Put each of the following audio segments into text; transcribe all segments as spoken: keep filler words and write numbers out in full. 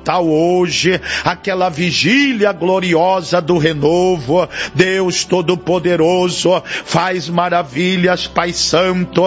Natal hoje, aquela vigília gloriosa do renovo. Deus Todo-Poderoso, faz maravilhas, Pai Santo.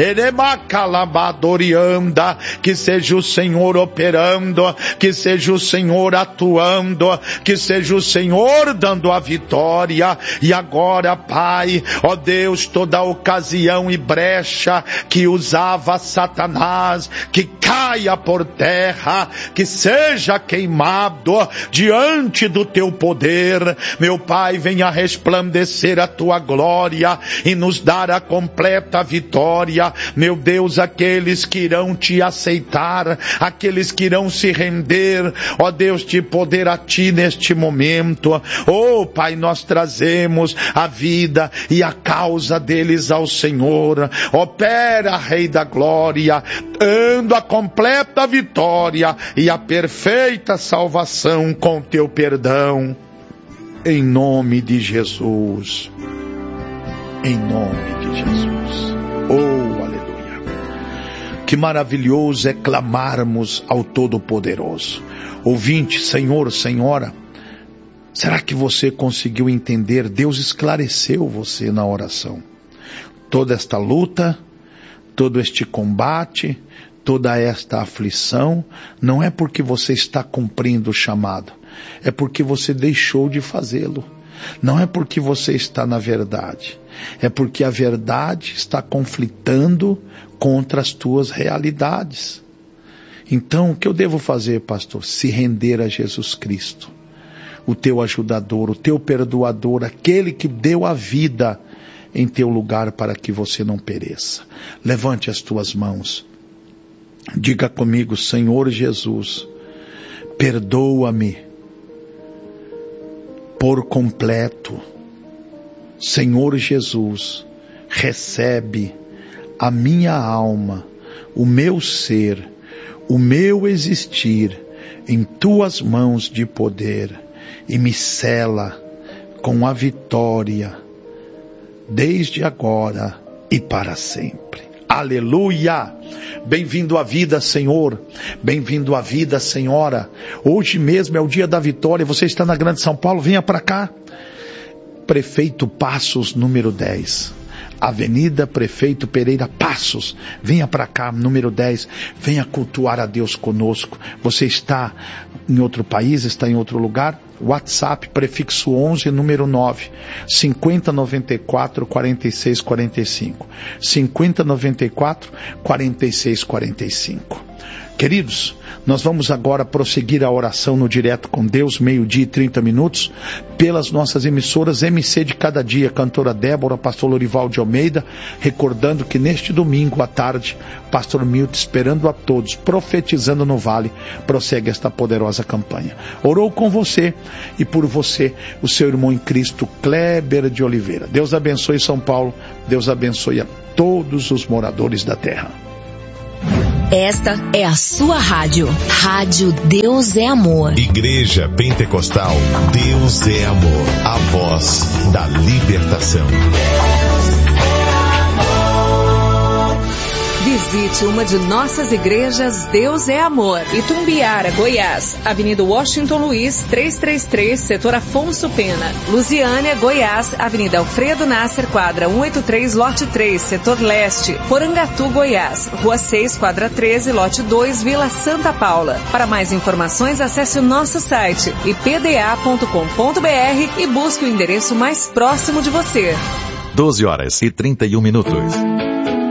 Eremacalabadorianda, que seja o Senhor operando, que seja o Senhor atuando, que seja o Senhor dando a vitória. E agora, Pai, ó Deus, toda ocasião e brecha que usava Satanás, que caia por terra, que seja queimado diante do teu poder. Meu Pai, venha resplandecer a tua glória e nos dar a completa vitória. Meu Deus, aqueles que irão te aceitar, aqueles que irão se render, ó Deus, te poder a ti neste momento. Oh Pai, nós trazemos a vida e a causa deles ao Senhor. Opera, Rei da Glória, dando a completa vitória e a perfeita salvação com teu perdão. Em nome de Jesus. Em nome de Jesus. Oh, aleluia. Que maravilhoso é clamarmos ao Todo-Poderoso. Ouvinte, Senhor, Senhora, será que você conseguiu entender? Deus esclareceu você na oração. Toda esta luta, todo este combate, toda esta aflição, não é porque você está cumprindo o chamado, é porque você deixou de fazê-lo. Não é porque você está na verdade, é porque a verdade está conflitando contra as tuas realidades. Então, o que eu devo fazer, pastor? Se render a Jesus Cristo, o teu ajudador, o teu perdoador, aquele que deu a vida em teu lugar para que você não pereça. Levante as tuas mãos. Diga comigo: Senhor Jesus, perdoa-me por completo. Senhor Jesus, recebe a minha alma, o meu ser, o meu existir em tuas mãos de poder e me sela com a vitória desde agora e para sempre. Aleluia! Bem-vindo à vida, Senhor. Bem-vindo à vida, Senhora. Hoje mesmo é o dia da vitória. Você está na Grande São Paulo? Venha para cá. Prefeito Passos, número dez. Avenida Prefeito Pereira Passos. Venha para cá, número dez. Venha cultuar a Deus conosco. Você está em outro país, está em outro lugar? WhatsApp, prefixo onze, número nove, cinquenta, noventa e quatro, quarenta e seis, quarenta e cinco. cinquenta, noventa e quatro, quarenta e seis, quarenta e cinco. Queridos, nós vamos agora prosseguir a oração no Direto com Deus, meio-dia e trinta minutos, pelas nossas emissoras M C de cada dia, cantora Débora, pastor Lorival de Almeida, recordando que neste domingo à tarde, pastor Milton, esperando a todos, profetizando no vale, prossegue esta poderosa campanha. Orou com você e por você, o seu irmão em Cristo, Kleber de Oliveira. Deus abençoe São Paulo, Deus abençoe a todos os moradores da terra. Esta é a sua rádio. Rádio Deus é Amor. Igreja Pentecostal Deus é Amor. A voz da libertação. Visite uma de nossas igrejas Deus é Amor. Itumbiara, Goiás, Avenida Washington Luiz, trezentos e trinta e três, Setor Afonso Pena. Lusiânia, Goiás, Avenida Alfredo Nasser, quadra cento e oitenta e três, lote três, Setor Leste. Porangatu, Goiás, Rua seis, quadra treze, lote dois, Vila Santa Paula. Para mais informações, acesse o nosso site i p d a ponto com ponto b r e busque o endereço mais próximo de você. doze horas e trinta e um minutos.